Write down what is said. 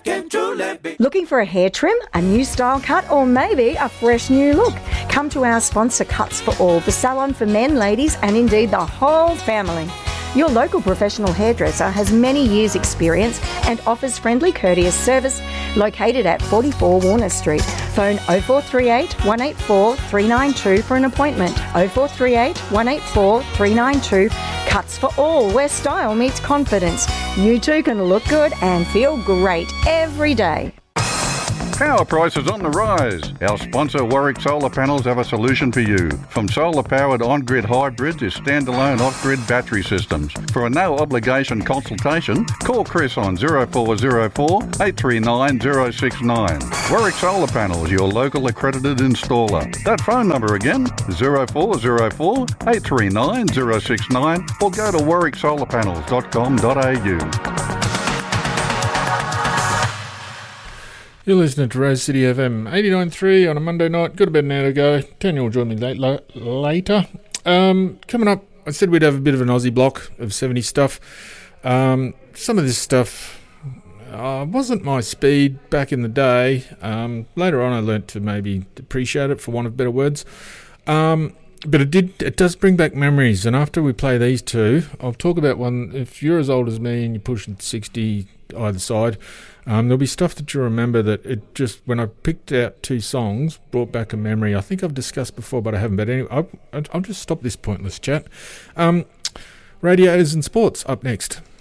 can truly be. Looking for a hair trim, a new style cut, or maybe a fresh new look? Come to our sponsor, Cuts for All, the salon for men, ladies, and indeed the whole family. Your local professional hairdresser has many years' experience and offers friendly, courteous service located at 44 Warner Street. Phone 0438 184 392 for an appointment. 0438 184 392. Cuts for All, where style meets confidence. You too can look good and feel great every day. Power prices on the rise. Our sponsor Warwick Solar Panels have a solution for you. From solar-powered on-grid hybrids to standalone off-grid battery systems. For a no-obligation consultation, call Chris on 0404 839 069. Warwick Solar Panels, your local accredited installer. That phone number again, 0404 839 069, or go to warwicksolarpanels.com.au. You're listening to Rose City FM 89.3 on a Monday night. Got about an hour to go. Tanya will join me later. Coming up, I said we'd have a bit of an Aussie block of 70 stuff. Some of this stuff wasn't my speed back in the day. Later on I learnt to maybe appreciate it, for want of better words. But it does bring back memories. And after we play these two, I'll talk about one. If you're as old as me and you're pushing 60 either side, there'll be stuff that you remember that it just, when I picked out two songs, brought back a memory. I think I've discussed before, but I haven't. But anyway, I'll just stop this pointless chat. Radiators and sports up next.